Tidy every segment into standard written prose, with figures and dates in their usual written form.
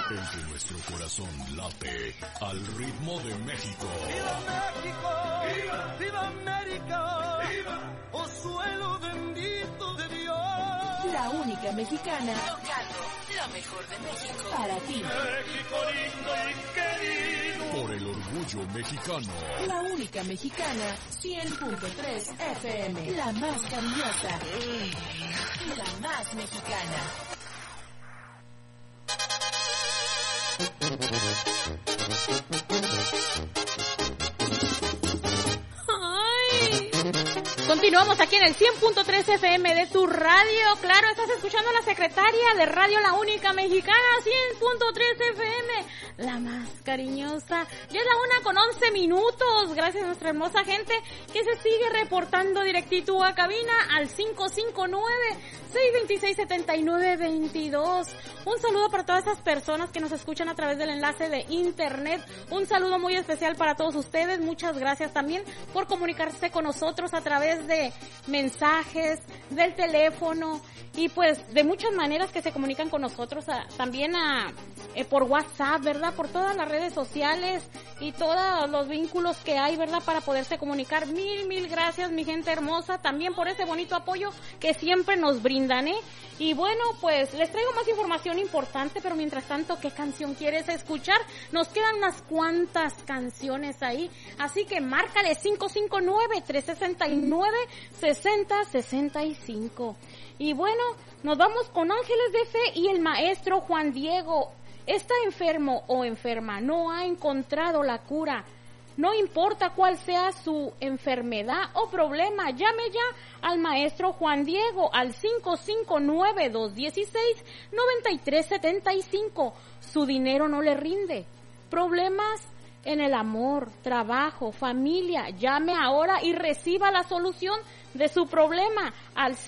El que nuestro corazón late al ritmo de México. ¡Viva México! ¡Viva! ¡Viva América! ¡Viva! ¡Oh suelo bendito de Dios! La única mexicana tocando lo mejor de México para ti. México lindo y querido. Por el orgullo mexicano. La única mexicana 100.3 FM. La más cariñosa. La más mexicana. Ay. Continuamos aquí en el 100.3 FM de tu radio. Claro, estás escuchando a la secretaria de Radio La Única Mexicana, 100.3 FM, la más cariñosa. Ya es la 1:11. Gracias a nuestra hermosa gente que se sigue reportando directito a cabina al 559-626-7922. Un saludo para todas esas personas que nos escuchan a través del enlace de internet. Un saludo muy especial para todos ustedes. Muchas gracias también por comunicarse con nosotros a través de mensajes, del teléfono y pues de muchas maneras que se comunican con nosotros, también por WhatsApp, ¿verdad? Por todas las redes sociales y todos los vínculos que hay, ¿verdad? Para poderse comunicar. Mil gracias, mi gente hermosa, también por ese bonito apoyo que siempre nos brindan, ¿eh? Y bueno, pues les traigo más información importante, pero mientras tanto, ¿qué canción quieres escuchar? Nos quedan unas cuantas canciones ahí, así que márcale 559-369-6065. Y bueno, nos vamos con Ángeles de Fe y el maestro Juan Diego. Está enfermo o enferma, no ha encontrado la cura. No importa cuál sea su enfermedad o problema, llame ya al maestro Juan Diego al 559-216-9375. Su dinero no le rinde. Problemas en el amor, trabajo, familia. Llame ahora y reciba la solución de su problema al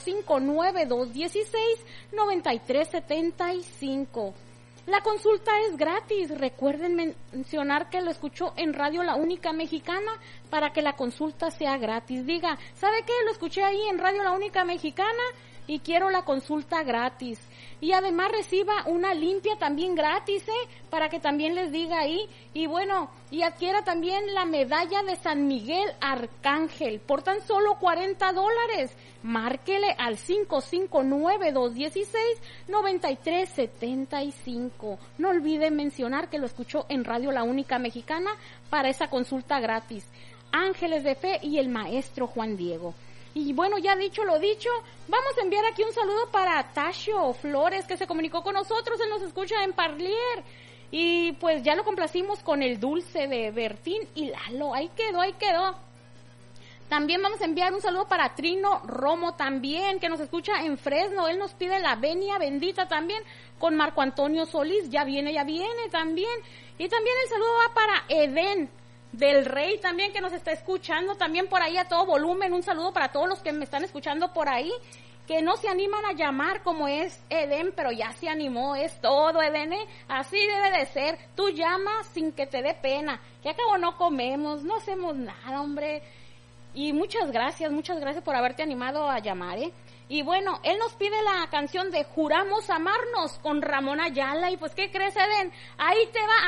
559-216-9375. La consulta es gratis. Recuerden mencionar que lo escuchó en Radio La Única Mexicana para que la consulta sea gratis. Diga, ¿sabe qué? Lo escuché ahí en Radio La Única Mexicana y quiero la consulta gratis. Y además reciba una limpia también gratis, para que también les diga ahí. Y bueno, y adquiera también la medalla de San Miguel Arcángel por tan solo $40. Márquele al 559-216-9375. No olvide mencionar que lo escuchó en Radio La Única Mexicana para esa consulta gratis. Ángeles de Fe y el maestro Juan Diego. Y bueno, ya dicho lo dicho, vamos a enviar aquí un saludo para Tacho Flores, que se comunicó con nosotros. Él nos escucha en Parlier. Y pues ya lo complacimos con el dulce de Bertín y Lalo. Ahí quedó. También vamos a enviar un saludo para Trino Romo también, que nos escucha en Fresno. Él nos pide la venia bendita también con Marco Antonio Solís. Ya viene también. Y también el saludo va para Edén del Rey también, que nos está escuchando también por ahí a todo volumen. Un saludo para todos los que me están escuchando por ahí, que no se animan a llamar como es Edén, pero ya se animó. Es todo, Edén, así debe de ser. Tú llamas sin que te dé pena, que acabo no comemos, no hacemos nada, hombre. Y muchas gracias por haberte animado a llamar, Y bueno, él nos pide la canción de Juramos Amarnos con Ramón Ayala. Y pues, ¿qué crees, Edén? Ahí te va.